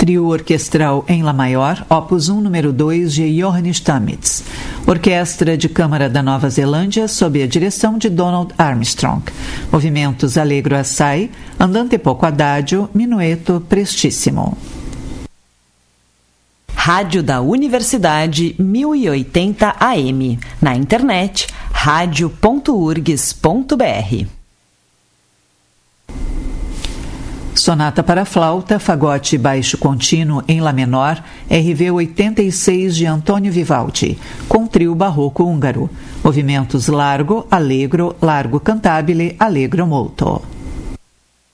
Trio orquestral em Lá maior, opus 1, número 2, de Johann Stamitz. Orquestra de Câmara da Nova Zelândia, sob a direção de Donald Armstrong. Movimentos Allegro assai, andante poco adagio, minueto prestissimo. Rádio da Universidade 1080 AM. Na internet, radio.urgs.br. Sonata para flauta, fagote baixo contínuo em Lá menor, RV 86 de Antônio Vivaldi, com trio barroco húngaro. Movimentos largo, allegro cantabile, allegro molto.